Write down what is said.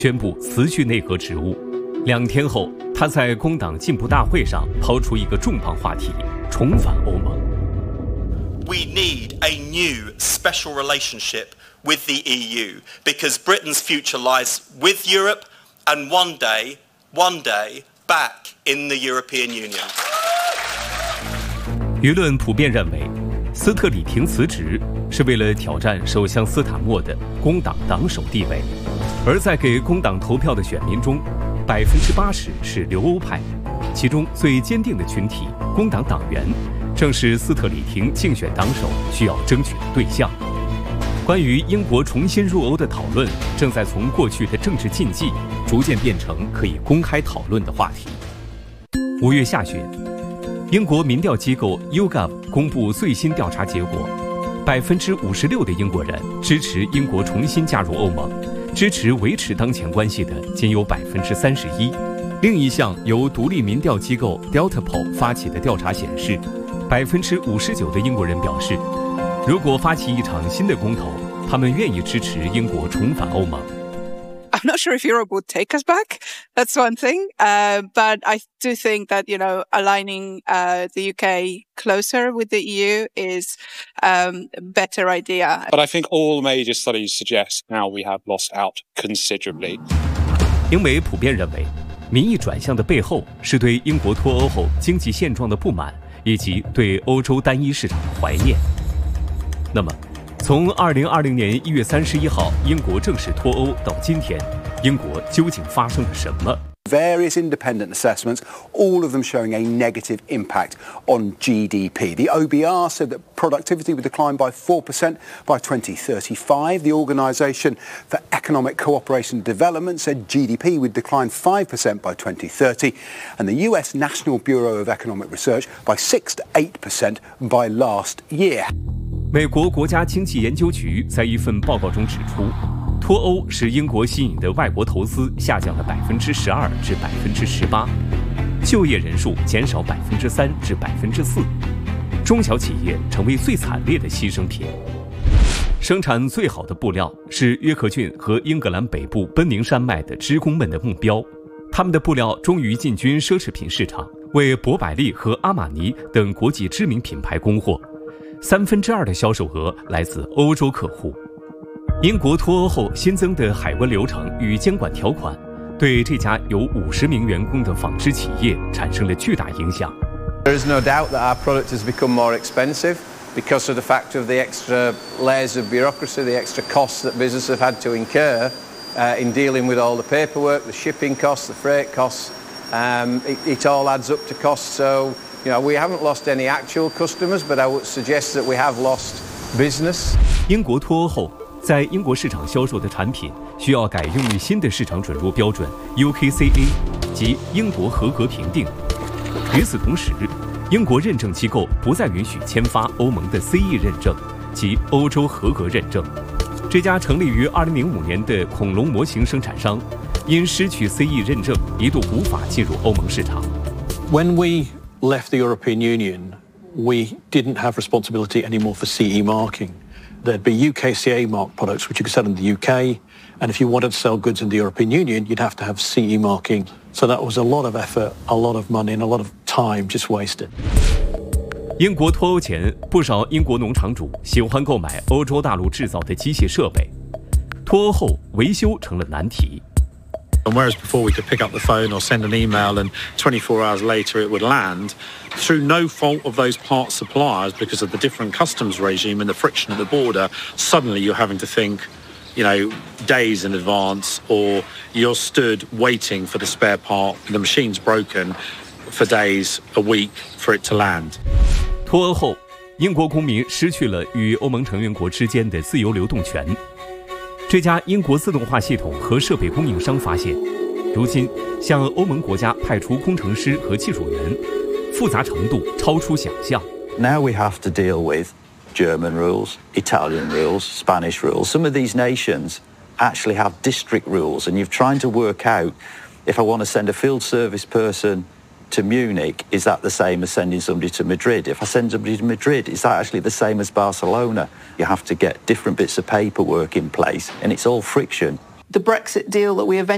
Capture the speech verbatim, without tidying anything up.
宣布辞去内阁职务。两天后，他在工党进步大会上抛出一个重磅话题：重返欧盟。 We need a new special relationship with the E U because Britain's future lies with Europe and one day, one day, back in the European Union. 舆论普遍认为，斯特里廷辞职是为了挑战首相斯坦默的工党党首地位，而在给工党投票的选民中，百分之八十是留欧派，其中最坚定的群体工党党员，正是斯特里廷竞选党首需要争取的对象。关于英国重新入欧的讨论，正在从过去的政治禁忌，逐渐变成可以公开讨论的话题。五月下旬，英国民调机构 YouGov 公布最新调查结果，百分之五十六的英国人支持英国重新加入欧盟，支持维持当前关系的仅有百分之三十一。另一项由独立民调机构 Delta Poll 发起的调查显示，百分之五十九的英国人表示，如果发起一场新的公投，他们愿意支持英国重返欧盟。 I'm not sure if Europe would take us back. That's one thing. Uh, but I do think that, you know, aligning uh, the U K closer with the E U is um, a better idea. But I think all major studies suggest now we have lost out considerably. 英媒普遍认为，民意转向的背后是对英国脱欧后经济现状的不满，以及对欧洲单一市场的怀念。那么，从二零二零年一月三十一号英国正式脱欧到今天，英国究竟发生了什么？ Various independent assessments, all of them showing a negative impact on G D P. The O B R said that productivity would decline by four percent by twenty thirty-five. The Organisation for Economic Cooperation and Development said G D P would decline five percent by twenty thirty, and the U S National Bureau of Economic Research by six to eight percent by last year. 美国国家经济研究局在一份报告中指出，脱欧使英国吸引的外国投资下降了百分之十二至百分之十八，就业人数减少百分之三至百分之四，中小企业成为最惨烈的牺牲品。生产最好的布料是约克郡和英格兰北部奔宁山脉的织工们的目标，他们的布料终于进军奢侈品市场，为博百利和阿玛尼等国际知名品牌供货。三分之二的销售额来自欧洲客户。英国脱欧后新增的海关流程与监管条款，对这家有五十名员工的纺织企业产生了巨大影响。 There is no doubt that our product has become more expensive because of the fact of the extra layers of bureaucracy, the extra costs that businesses have had to incur uh, in dealing with all the paperwork, the shipping costs, the freight costs. Um, it, it all adds up to costs. So, you know, we haven't lost any actual customers, but I would suggest that we have lost business. 英国脱欧后，在英国市场销售的产品需要改用新的市场准入标准 U K C A 及英国合格评定。与此同时，英国认证机构不再允许签发欧盟的 C E 认证及欧洲合格认证。这家成立于二零零五年的恐龙模型生产商，因失去 C E 认证，一度无法进入欧盟市场。 When we left the European Union, we didn't have responsibility anymore for C E marking. There'd be U K C A marked products which you could sell in the U K, and if you wanted to sell goods in the European Union, you'd have to have C E marking. So that was a lot of effort, a lot of money, and a lot of time just wasted. 英国脱欧前，不少英国农场主喜欢购买欧洲大陆制造的机械设备。脱欧后，维修成了难题。 And whereas before we could pick up the phone or send an email and twenty-four hours later it would land, through no fault of those parts suppliers because of the different customs regime and the friction at the border, suddenly you're having to think, you know, days in advance, or you're stood waiting for the spare part, the machine's broken for days, a week for it to land. 脱欧后，英国公民失去了与欧盟成员国之间的自由流动权。这家英国自动化系统和设备供应商发现，如今向欧盟国家派出工程师和技术员，复杂程度超出想象。 Now we have to deal with German rules, Italian rules, Spanish rules. Some of these nations actually have district rules, and you're trying to work out if I want to send a field service person to Munich, is that the same as sending somebody to Madrid? If I send somebody to Madrid, is that actually the same as Barcelona? You have to get different bits of paperwork in place, and it's all friction. The Brexit deal that we eventually